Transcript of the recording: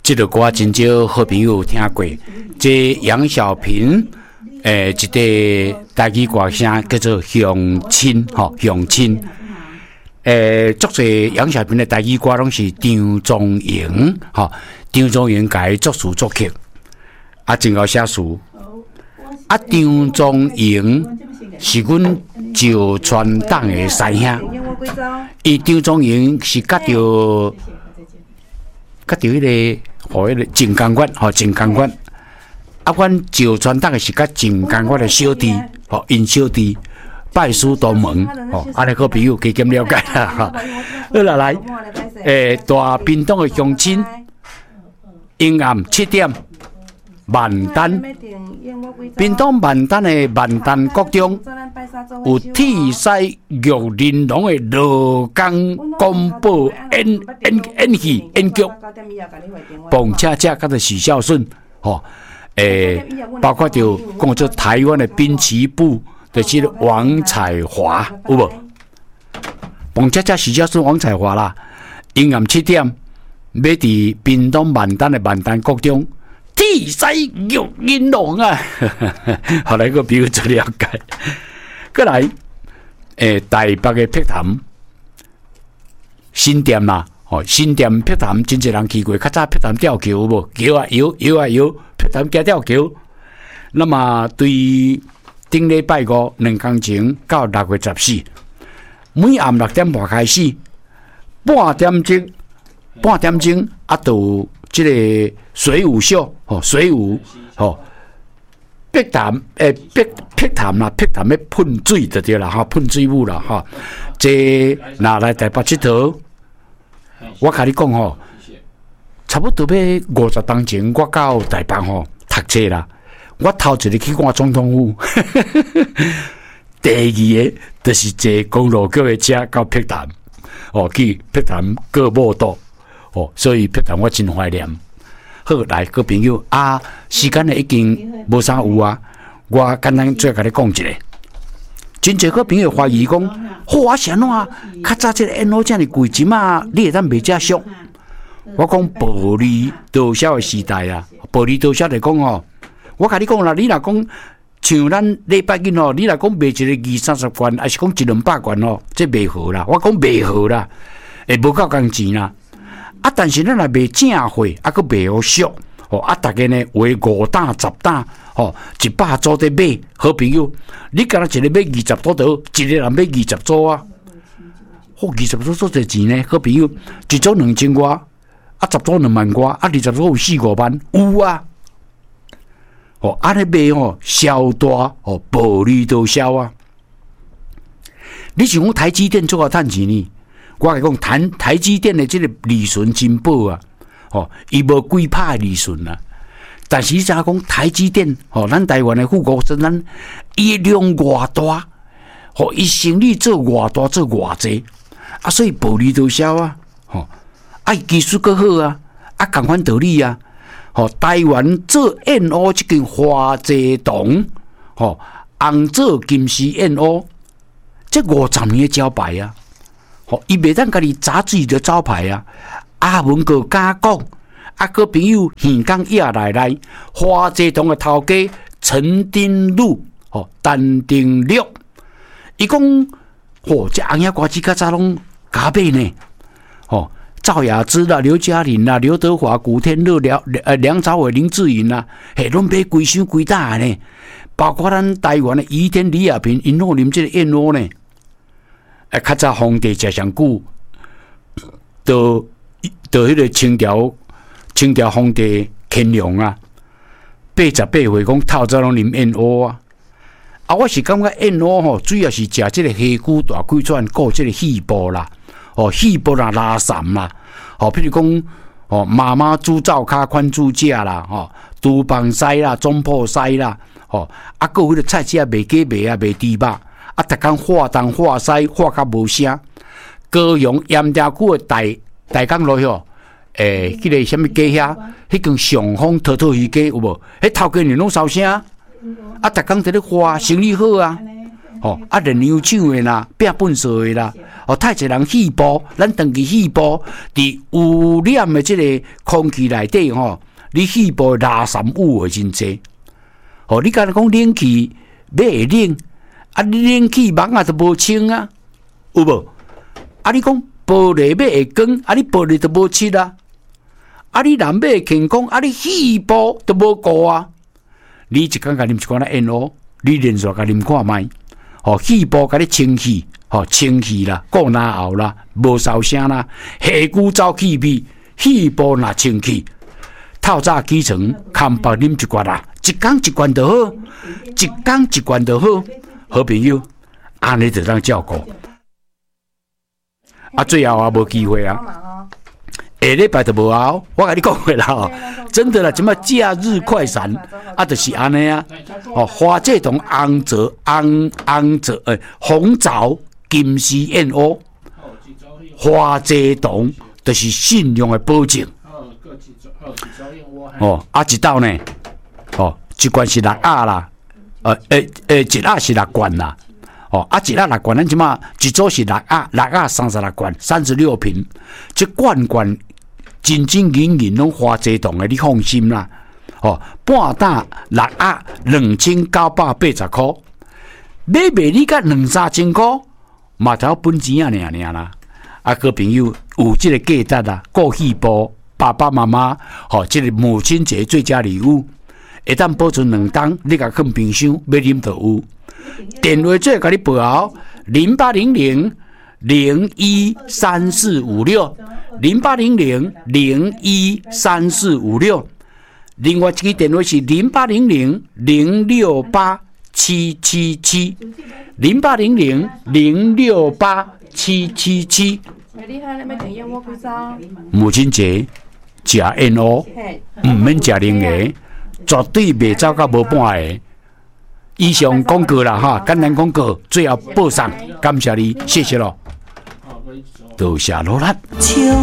这个歌真少好朋友听过。这杨小萍，一个台语歌声叫做乡亲，乡亲。作者杨小萍的台语歌拢是张忠营，张忠营改作词作曲，真够写词。张忠营是阮石川党的师兄，张忠营是甲着迄个和迄个静冈县，静冈县。阮石川党的是甲静冈县的小弟，因小弟。拜师同门，安尼个朋友加减了解啦，好啦，来，大屏东的乡亲，阴暗7点，万丹，屏东万丹的万丹国中，有铁西玉玲珑的罗岗公布演戏演剧，彭恰恰甲着许孝顺，包括着讲做台湾的滨崎步。就是王彩华，有无？彭恰恰许孝顺王彩华啦。阴暗7点，要伫屏东万丹的万丹国中，铁西玉玲珑啊！后来个比如做了解。过来，台北的碧潭新店啦，新店碧潭真侪人去过，较早碧潭吊桥有无？桥啊摇，碧潭加吊桥。那么对。顶礼拜52天前到6月14，每暗6点半开始，半点钟到这个水舞秀，水舞，碧潭碧潭啦，碧潭要喷水就对啦，喷水舞啦，这拿来台北佚佗，我甲你讲差不多要50年前，我到台北读册啦。我头一日去看总统府，第二个就是坐公路局的车到碧潭，去碧潭过舞蹈，所以碧潭我真怀念。好，来各朋友时间已经无啥有啊，我简单再甲你讲一个。真侪个朋友怀疑讲，啊是安怎？较早这个烟雾这么贵，即马你会当卖遮俗？我讲暴利多销的时代啊，暴利多销来讲我甲你讲啦，你若讲像咱礼拜日你若讲卖一个20-30罐，还是讲100-200罐这卖好啦。我讲卖好啦，会无够工钱啦。但是咱若卖正货，佫卖好俗，大家呢话5担10担，100组在买。好朋友，你敢若一个买20组倒，一个人买20组啊？20组做侪钱呢？好朋友，一组2000外，10组2万外，20组有4-5万，有啊。安尼卖销大暴利都销啊！你想讲台积电做啊趁钱呢？我甲讲台积电的这个利润真薄啊！伊无几拍利润啊。但是你知讲台积电咱台湾的富国生产，伊量偌大，伊生意做偌大做偌济所以暴利都销啊！技术够好啊！同款道理啊！台湾做燕鸥这间花济堂，红做金丝燕鸥，这50年的招牌啊！伊袂当家己砸自己的招牌啊！阿文个敢讲，个朋友耳讲也来，花济堂的头家陈丁禄，陈丁禄，伊讲，这红叶瓜子较早拢加买呢，赵雅芝啦、刘嘉玲啦、刘德华、古天乐、梁朝伟、林志颖啦，拢买规箱规大呢。包括咱台湾的倚天李亚平，因拢啉这个燕窝呢。较早皇帝食上久，到迄个清朝皇帝乾隆啊，88岁讲透早拢啉燕窝啊。我是感觉燕窝主要是食这个虾骨大龟转，顾这个细部啦。细部啦、拉散啦，譬如讲，妈妈猪灶骹、宽猪架啦，猪膀塞啦、中破塞啦，还有迄个菜市啊卖鸡卖啊卖猪肉，逐工化东化西化甲无声。高雄盐田区的大港路迄个什么鸡遐，迄间上风套鱼鸡有无？迄头家娘拢烧声，逐工伫咧化，生意好啊。 炼牛肠的啦，变粪扫的啦，太侪人细胞，咱长期细胞伫污染的这个空气内底你细胞垃圾污会真济。你敢若讲冷气要会冷，你冷气网都无清啊，有无？你讲玻璃要会光，你玻璃都无漆啊。你人要会健康，你细胞都无顾啊。你一工甲啉一罐烟雾，你连续甲啉看卖，细胞甲你清气，清气啦，过哪后啦，无烧声啦，下骨走气味，细胞若清气，透早起床，空白啉一罐啦，一工一罐就好，一工一罐就好，好朋友，安尼就当照顾。最后无机会啊。下礼拜就无啊！我甲你讲过啦，真的啦，什么假日快闪就是安尼啊！花这种红枣金丝燕窝，花这种就是信用的保证。一道呢，一罐是6盒啦，一盒是6罐啦。一盒6罐，咱即马一组是6盒，6盒36罐，36瓶，这罐罐。真真银银拢花这栋的，你放心啦。半打6盒2980块，买卖你甲2-3千块，嘛头本钱啊尔啦。各朋友有这个价值啊，顾细胞，爸爸妈妈，这个母亲节最佳礼物，会当保存2冬，你甲放冰箱，要啉就有。电话最甲你报号0800013456，0800013456。另外一个电话是0800068777，0800068777。母亲节食燕窝，唔免食零个，绝对袂走到无半个。以上广告啦哈，简单广告，最后报上，感谢你，谢谢咯，多谢罗兰。